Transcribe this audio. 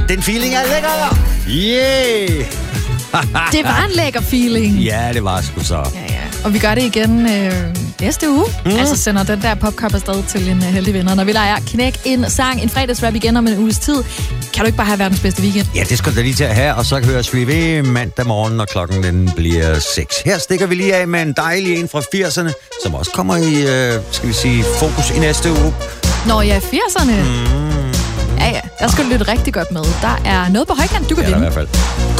Den feeling er lækker! Yeah! Det var en lækker feeling. Ja, det var sgu så. Ja. Og vi gør det igen næste uge. Altså sender den der popcup afsted til en heldig vinder. Når vi leger knæk en sang, en fredagsrap igen om en uges tid. Kan du ikke bare have verdens bedste weekend? Ja, det skal du da lige til at have, og så høres vi ved mandag morgen, når klokken den bliver 6. Her stikker vi lige af med en dejlig en fra 80'erne, som også kommer i, skal vi sige, fokus i næste uge. Nå ja, 80'erne. Ja, der skal du lytte rigtig godt med. Der er noget på højkant, du kan vinde. I hvert fald.